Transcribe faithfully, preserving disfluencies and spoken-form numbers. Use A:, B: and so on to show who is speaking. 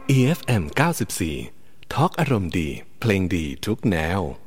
A: อี เอฟ เอ็ม เก้าสิบสี่ ทอล์กอารมณ์ดีเพลงดีทุกแนว